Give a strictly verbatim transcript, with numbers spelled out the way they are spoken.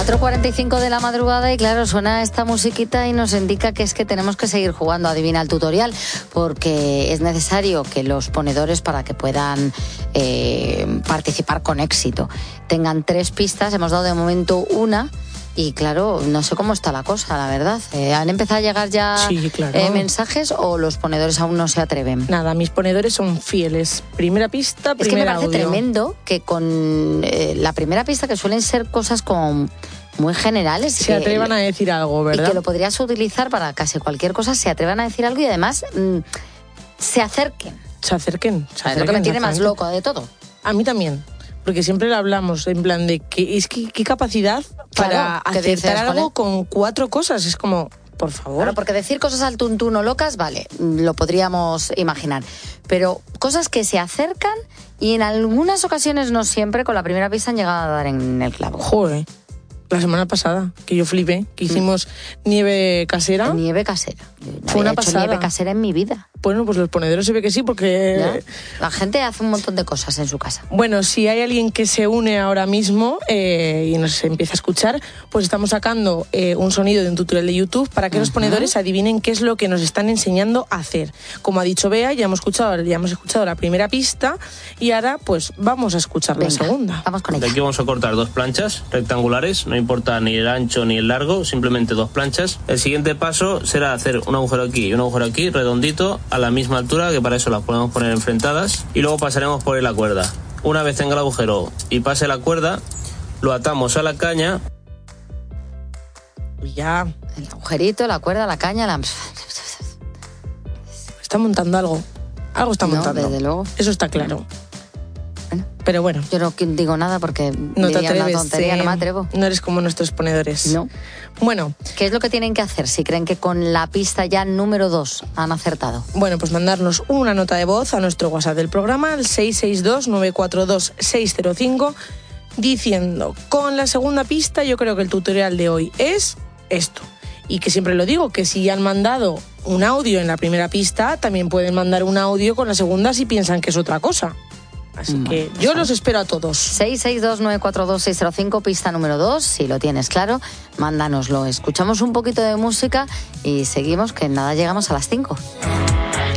cuatro cuarenta y cinco de la madrugada y claro, suena esta musiquita y nos indica que es que tenemos que seguir jugando. Adivina el tutorial, porque es necesario que los ponedores, para que puedan eh, participar con éxito, tengan tres pistas. Hemos dado de momento una. Y claro, no sé cómo está la cosa, la verdad. Eh, ¿Han empezado a llegar ya sí, claro. eh, mensajes o los ponedores aún no se atreven? Nada, mis ponedores son fieles. Primera pista, primer audio. Es que me parece audio. tremendo que con eh, la primera pista, que suelen ser cosas como muy generales, se que, atrevan a decir algo, ¿verdad? Y que lo podrías utilizar para casi cualquier cosa, se atrevan a decir algo y además mmm, se acerquen. Se acerquen. Se acerquen es lo que me tiene más loco de todo. A mí también. Porque siempre lo hablamos en plan de que es que qué capacidad para claro, acertar dices, algo con cuatro cosas. Es como, por favor. Claro, porque decir cosas al tuntún o locas, vale, lo podríamos imaginar. Pero cosas que se acercan y en algunas ocasiones, no siempre, con la primera pista han llegado a dar en el clavo. Joder. La semana pasada, que yo flipé, que hicimos mm. nieve casera. Nieve casera. No Fue una había hecho pasada. nieve casera en mi vida. Bueno, pues los ponederos se ve que sí, porque... ¿Ya? La gente hace un montón de cosas en su casa. Bueno, si hay alguien que se une ahora mismo eh, y nos empieza a escuchar, pues estamos sacando eh, un sonido de un tutorial de YouTube para que uh-huh. los ponedores adivinen qué es lo que nos están enseñando a hacer. Como ha dicho Bea, ya hemos escuchado, ya hemos escuchado la primera pista y ahora pues vamos a escuchar Venga, la segunda. Vamos con ella. De aquí vamos a cortar dos planchas rectangulares, no importa ni el ancho ni el largo, simplemente dos planchas. El siguiente paso será hacer un agujero aquí y un agujero aquí, redondito, a la misma altura, que para eso las podemos poner enfrentadas, y luego pasaremos por la cuerda. Una vez tenga el agujero y pase la cuerda, lo atamos a la caña. Ya. El agujerito, la cuerda, la caña, la... Está montando algo. Algo está montando. No, desde luego. Eso está claro. Bueno, pero bueno. Yo no digo nada porque no te atreves, una tontería, eh, no me atrevo. No eres como nuestros ponedores. No. Bueno. ¿Qué es lo que tienen que hacer si creen que con la pista ya número dos han acertado? Bueno, pues mandarnos una nota de voz a nuestro WhatsApp del programa, al seis seis dos, nueve cuatro dos, seis cero cinco, diciendo, con la segunda pista yo creo que el tutorial de hoy es esto. Y que siempre lo digo, que si han mandado un audio en la primera pista, también pueden mandar un audio con la segunda si piensan que es otra cosa. Así bueno, que yo los espero a todos. seis seis dos, nueve cuatro dos, seis cero cinco, pista número dos, si lo tienes claro, mándanoslo. Escuchamos un poquito de música y seguimos, que en nada llegamos a las cinco.